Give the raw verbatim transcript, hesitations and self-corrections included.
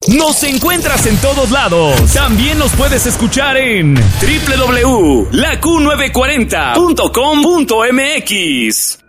Nos encuentras en todos lados. También nos puedes escuchar en doble u doble u doble u punto la q novecientos cuarenta punto com punto m x.